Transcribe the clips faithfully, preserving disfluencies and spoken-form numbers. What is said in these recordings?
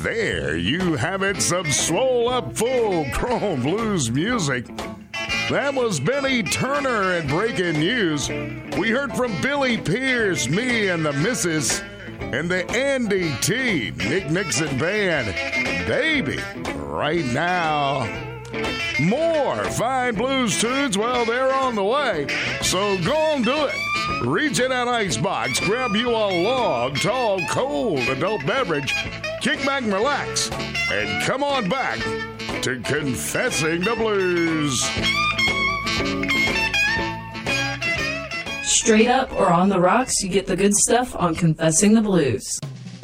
There you have it, some swole up full grown blues music. That was Benny Turner in Breaking News. We heard from Billy Pierce, me and the missus, and the Andy T. Nick Nixon Band. Baby, right now. More fine blues tunes, well, they're on the way. So go and do it. Reach in that icebox, grab you a long, tall, cold adult beverage, kick back and relax, and come on back to Confessing the Blues. Straight up or on the rocks, you get the good stuff on Confessing the Blues.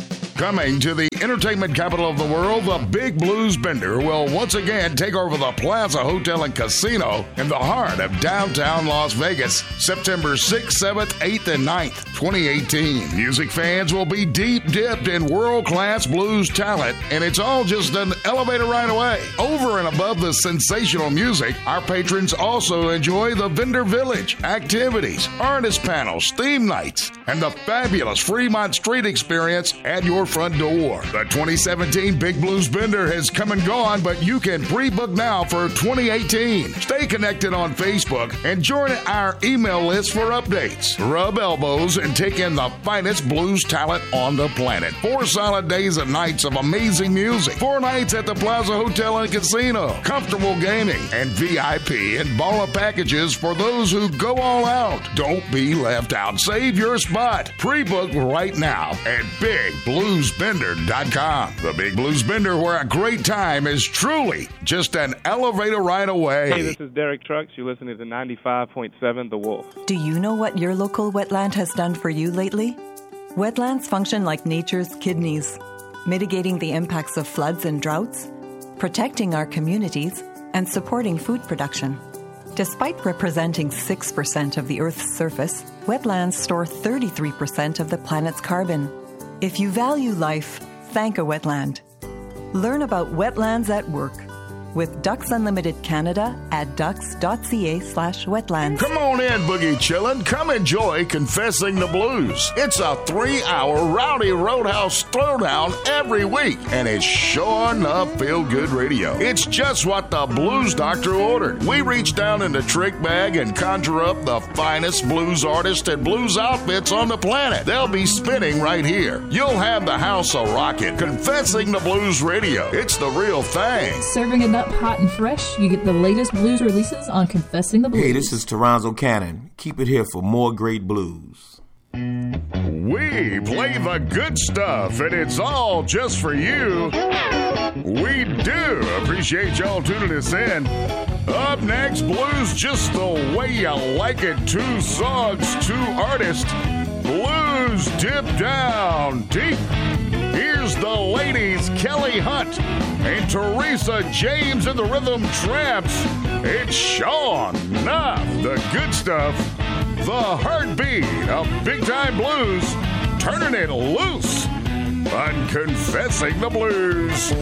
Coming to the entertainment capital of the world, the Big Blues Bender will once again take over the Plaza Hotel and Casino in the heart of downtown Las Vegas, September sixth, seventh, eighth, and ninth, twenty eighteen. Music fans will be deep dipped in world-class blues talent, and it's all just an elevator ride away. Over and above the sensational music, our patrons also enjoy the Vendor Village, activities, artist panels, theme nights, and the fabulous Fremont Street experience at your front door. The twenty seventeen Big Blues Bender has come and gone, but you can pre-book now for twenty eighteen. Stay connected on Facebook and join our email list for updates. Rub elbows and take in the finest blues talent on the planet. Four solid days and nights of amazing music. Four nights at the Plaza Hotel and Casino. Comfortable gaming and V I P and baller packages for those who go all out. Don't be left out. Save your spot. Pre-book right now at big blues bender dot com. The Big Blues Bender, where a great time is truly just an elevator ride away. Hey, this is Derek Trucks. You're listening to ninety-five point seven The Wolf. Do you know what your local wetland has done for you lately? Wetlands function like nature's kidneys, mitigating the impacts of floods and droughts, protecting our communities, and supporting food production. Despite representing six percent of the Earth's surface, wetlands store thirty-three percent of the planet's carbon. If you value life, thank a wetland. Learn about wetlands at work with Ducks Unlimited Canada at ducks.ca slash wetlands. Come on in, Boogie Chillin'. Come enjoy Confessing the Blues. It's a three-hour Rowdy Roadhouse throwdown every week, and it's sure enough feel-good radio. It's just what the Blues Doctor ordered. We reach down in the trick bag and conjure up the finest blues artists and blues outfits on the planet. They'll be spinning right here. You'll have the house a-rockin'. Confessing the Blues radio. It's the real thing. Serving it up hot and fresh, you get the latest blues releases on Confessing the Blues. Hey, this is Toronzo Cannon. Keep it here for more great blues. We play the good stuff, and it's all just for you. We do appreciate y'all tuning us in. Up next, blues just the way you like it. Two songs, two artists. Blues dip down deep. Here's the ladies, Kelly Hunt and Teresa James and the Rhythm Tramps. It's Sean Nuff, the good stuff, the heartbeat of big-time blues, turning it loose on Confessing the Blues.